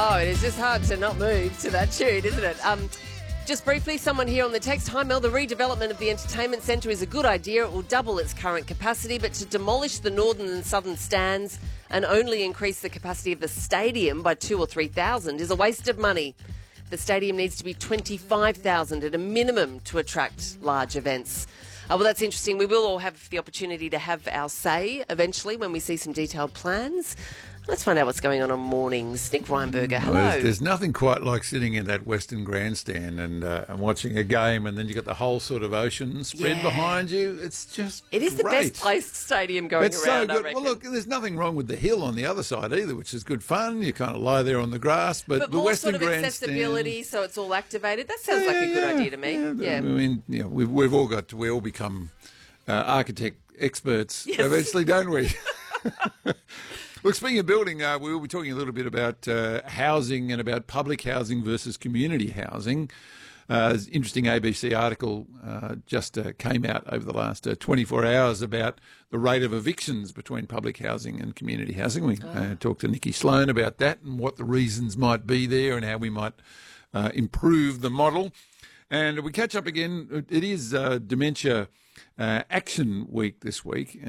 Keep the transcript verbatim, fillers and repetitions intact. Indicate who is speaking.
Speaker 1: Oh, it is just hard to not move to that tune, isn't it? Um, just briefly, someone here on the text, hi Mel, the redevelopment of the entertainment centre is a good idea. It will double its current capacity, but to demolish the northern and southern stands and only increase the capacity of the stadium by two or three thousand is a waste of money. The stadium needs to be twenty-five thousand at a minimum to attract large events. Uh, well, that's interesting. We will all have the opportunity to have our say eventually when we see some detailed plans. Let's find out what's going on on mornings. Nick Reinberger, hello.
Speaker 2: Well, there's, there's nothing quite like sitting in that Western Grandstand and, uh, and watching a game, and then you've got the whole sort of ocean spread
Speaker 1: Yeah.
Speaker 2: behind you. It's just
Speaker 1: It is
Speaker 2: great.
Speaker 1: the best placed stadium going
Speaker 2: It's
Speaker 1: around,
Speaker 2: so
Speaker 1: I
Speaker 2: good.
Speaker 1: reckon.
Speaker 2: Well, look, there's nothing wrong with the hill on the other side either, which is good fun. You kind of lie there on the grass, but,
Speaker 1: but
Speaker 2: the
Speaker 1: more
Speaker 2: Western
Speaker 1: sort of
Speaker 2: Grandstand,
Speaker 1: accessibility, so it's all activated. That sounds
Speaker 2: Yeah,
Speaker 1: like a good
Speaker 2: yeah,
Speaker 1: idea to me.
Speaker 2: Yeah,
Speaker 1: Yeah.
Speaker 2: I mean, you know, we've we've all got to, we all become uh, architect experts
Speaker 1: Yes.
Speaker 2: eventually, don't we? Look, speaking of building, uh, we will be talking a little bit about uh, housing and about public housing versus community housing. Uh, there's an interesting A B C article uh, just uh, came out over the last uh, twenty-four hours about the rate of evictions between public housing and community housing. We uh, talked to Nikki Sloan about that and what the reasons might be there and how we might uh, improve the model. And we catch up again. It is uh, Dementia uh, Action Week this week,